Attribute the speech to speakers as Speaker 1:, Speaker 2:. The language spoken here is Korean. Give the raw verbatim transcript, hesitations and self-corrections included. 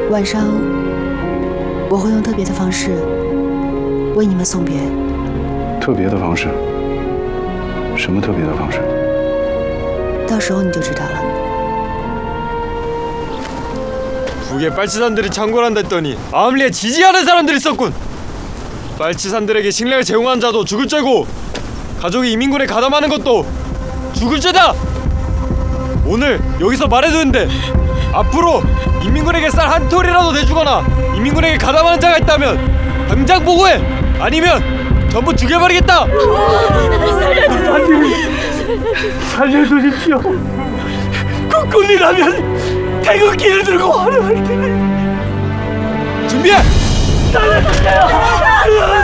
Speaker 1: 晚上我会用特别的方式为你们送别。
Speaker 2: 特别的方式？什么特别的方式？
Speaker 1: 到时候你就知道了。
Speaker 3: 북의 빨치산들이 창궐 한다 했더니 아함리에 지지하는 사람들이 있었군. 빨치산들에게 식량을 제공한 자도 죽을 죄고 가족이 이민군에 가담하는 것도 죽을 죄다. 오늘 여기서 말해두는데 앞으로 인민군에게 쌀 한 톨이라도 내주거나 인민군에게 가담하는 자가 있다면 당장 보고해. 아니면 전부 죽여버리겠다.
Speaker 4: 살려주십시오. 국군이라면 태극기를 들고 환호할 테니.
Speaker 3: 준비해!
Speaker 4: 살려주세요!